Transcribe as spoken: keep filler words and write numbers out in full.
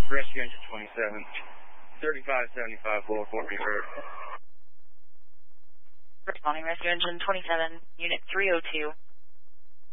Rescue Engine twenty-seven, thirty-five seventy-five Lower Fort Meade. Responding Rescue Engine twenty-seven, Unit three oh two.